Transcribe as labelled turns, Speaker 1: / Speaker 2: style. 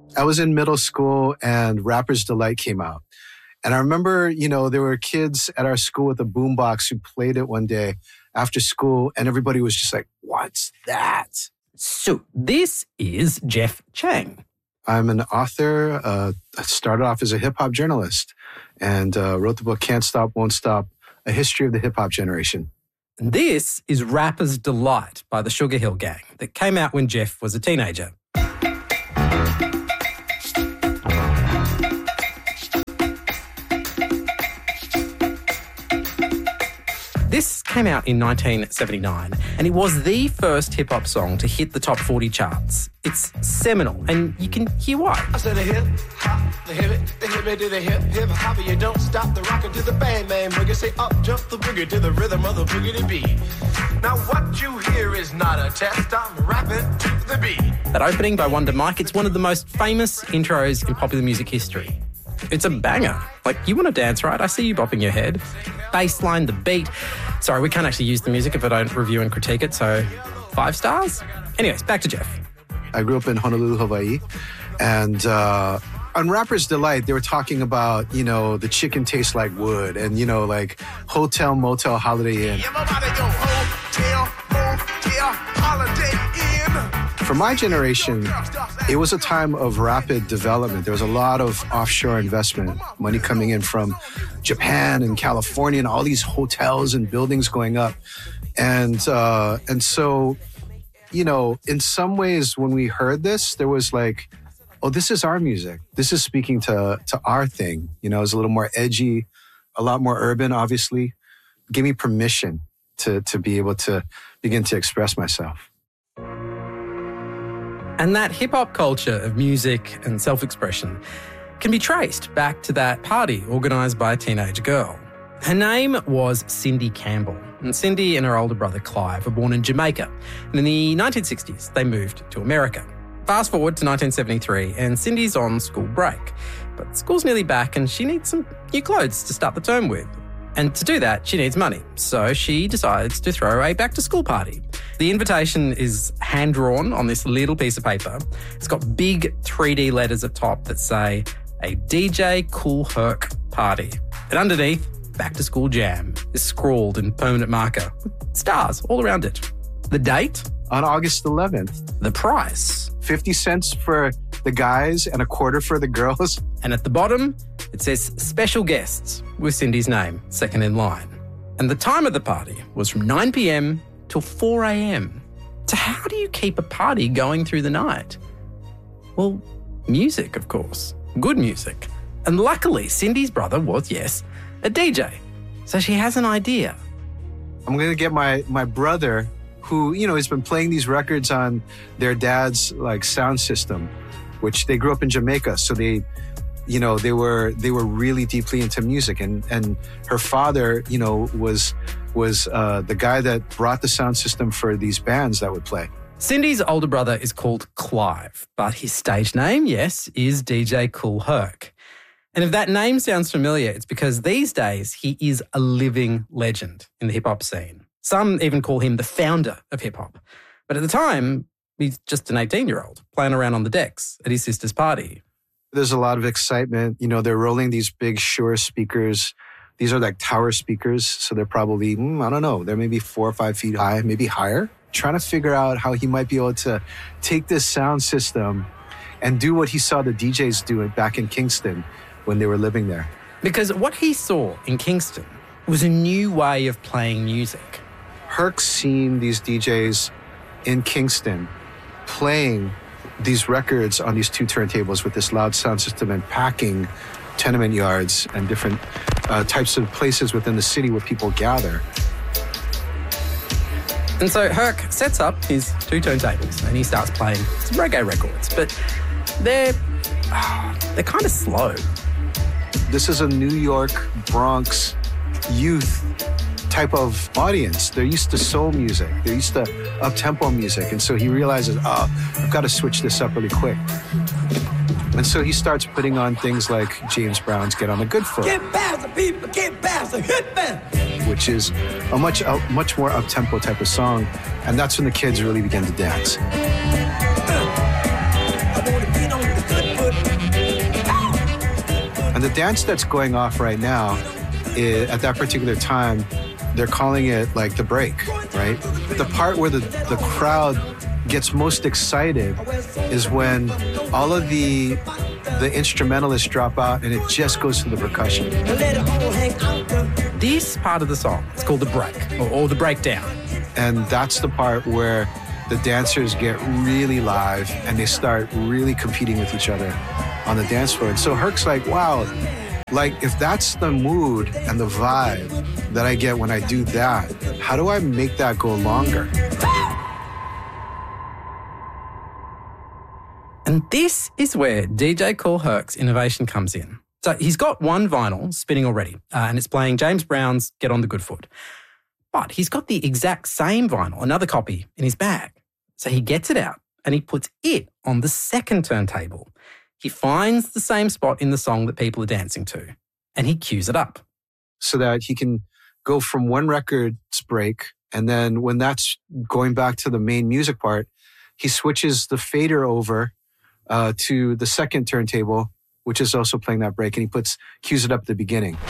Speaker 1: I was in middle school and Rapper's Delight came out. And I remember, there were kids at our school with a boombox who played it one day after school, and everybody was just like, what's that?
Speaker 2: So this is Jeff Chang.
Speaker 1: I'm an author. I started off as a hip-hop journalist and wrote the book Can't Stop, Won't Stop, A History of the Hip-Hop Generation.
Speaker 2: This is Rapper's Delight by the Sugar Hill Gang that came out when Jeff was a teenager. This came out in 1979, and it was the first hip-hop song to hit the top 40 charts. It's seminal, and you can hear why.
Speaker 3: I said the hip hop, the hip to the hip hop, you don't stop the rocker to the bang bang boogie. Say up jump the boogie to the rhythm of the boogie beat. Now what you hear is not a test, I'm rapping to the beat.
Speaker 2: That opening by Wonder Mike, it's one of the most famous intros in popular music history. It's a banger. Like, you want to dance, right? I see you bopping your head. Bassline, the beat. Sorry, we can't actually use the music if I don't review and critique it, so 5 stars? Anyways, back to Jeff.
Speaker 1: I grew up in Honolulu, Hawaii, and on Rapper's Delight, they were talking about, the chicken tastes like wood and, like hotel, motel, Holiday Inn. For my generation, it was a time of rapid development. There was a lot of offshore investment, money coming in from Japan and California and all these hotels and buildings going up. And so, in some ways, when we heard this, there was like, oh, this is our music. This is speaking to our thing. It was a little more edgy, a lot more urban, obviously. Give me permission to be able to begin to express myself.
Speaker 2: And that hip-hop culture of music and self-expression can be traced back to that party organised by a teenage girl. Her name was Cindy Campbell, and Cindy and her older brother Clive were born in Jamaica. And in the 1960s, they moved to America. Fast forward to 1973, and Cindy's on school break. But school's nearly back, and she needs some new clothes to start the term with. And to do that, she needs money. So she decides to throw a back-to-school party. The invitation is hand-drawn on this little piece of paper. It's got big 3D letters at top that say, a DJ Kool Herc party. And underneath, back-to-school jam is scrawled in permanent marker with stars all around it. The date?
Speaker 1: On August 11th.
Speaker 2: The price?
Speaker 1: 50 cents for the guys and a quarter for the girls.
Speaker 2: And at the bottom, it says special guests with Cindy's name, second in line. And the time of the party was from 9 p.m. till 4 a.m. So how do you keep a party going through the night? Well, music, of course. Good music. And luckily, Cindy's brother was, yes, a DJ. So she has an idea.
Speaker 1: I'm going to get my brother, who, has been playing these records on their dad's sound system, which they grew up in Jamaica. So they were really deeply into music. And her father, was the guy that brought the sound system for these bands that would play.
Speaker 2: Cindy's older brother is called Clive, but his stage name, yes, is DJ Kool Herc. And if that name sounds familiar, it's because these days he is a living legend in the hip-hop scene. Some even call him the founder of hip-hop. But at the time, he's just an 18-year-old playing around on the decks at his sister's party.
Speaker 1: There's a lot of excitement. They're rolling these big Shure speakers. These are like tower speakers, so they're probably, I don't know, they're maybe 4 or 5 feet high, maybe higher. Trying to figure out how he might be able to take this sound system and do what he saw the DJs do back in Kingston when they were living there.
Speaker 2: Because what he saw in Kingston was a new way of playing music.
Speaker 1: Herc's seen these DJs in Kingston playing these records on these 2 turntables with this loud sound system and packing tenement yards and different types of places within the city where people gather.
Speaker 2: And so Herc sets up his 2 turntables and he starts playing some reggae records, but they're kind of slow.
Speaker 1: This is a New York, Bronx youth type of audience. They're used to soul music. They're used to up-tempo music. And so he realizes, I've got to switch this up really quick. And so he starts putting on things like James Brown's Get on the Good Foot.
Speaker 3: Get past the people, get past the hitman.
Speaker 1: Which is a much more up-tempo type of song. And that's when the kids really begin to dance.
Speaker 3: I want to get on the good foot.
Speaker 1: And the dance that's going off right now, at that particular time, they're calling it like the break, right? The part where the crowd gets most excited is when all of the instrumentalists drop out and it just goes to the percussion.
Speaker 2: This part of the song is called the break or the breakdown.
Speaker 1: And that's the part where the dancers get really live and they start really competing with each other on the dance floor. And so Herc's like, wow, like if that's the mood and the vibe that I get when I do that, how do I make that go longer?
Speaker 2: And this is where DJ Kool Herc's innovation comes in. So he's got one vinyl spinning already, and it's playing James Brown's Get on the Good Foot. But he's got the exact same vinyl, another copy, in his bag. So he gets it out and he puts it on the second turntable. He finds the same spot in the song that people are dancing to, and he cues it up.
Speaker 1: So that he can go from one record's break, and then when that's going back to the main music part, he switches the fader over to the second turntable, which is also playing that break, and he cues it up at the beginning.